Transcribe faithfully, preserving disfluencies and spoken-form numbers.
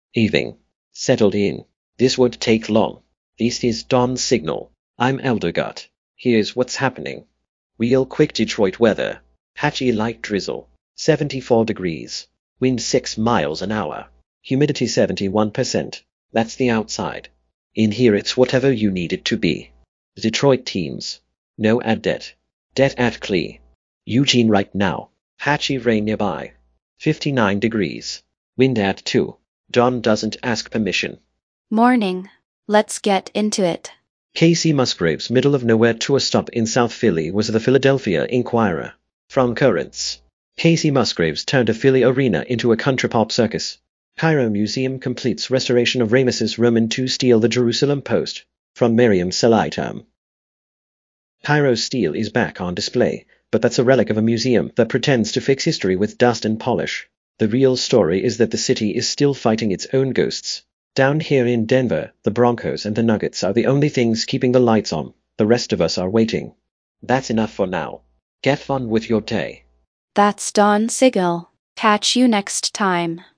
Evening. Settled in. This won't take long. This is dawn signal. I'm Eldergut. Here's what's happening. Real quick Detroit weather. Patchy light drizzle. seventy-four degrees. Wind six miles an hour. Humidity seventy-one percent. That's the outside. In here it's whatever you need it to be. The Detroit teams. No ad det. Det at Clee. Eugene right now. Patchy rain nearby. fifty-nine degrees. Wind at two. Dawn doesn't ask permission. Morning. Let's get into it. Casey Musgrave's middle of nowhere tour stop in South Philly was the Philadelphia Inquirer. From Currents. Casey Musgraves turned a Philly arena into a country pop circus. Cairo Museum completes restoration of Ramesses Roman the second stele. The Jerusalem Post. From Miriam Selaitam. Cairo stele is back on display, but that's a relic of a museum that pretends to fix history with dust and polish. The real story is that the city is still fighting its own ghosts. Down here in Denver, the Broncos and the Nuggets are the only things keeping the lights on. The rest of us are waiting. That's enough for now. Get fun with your day. That's dawn signal. Catch you next time.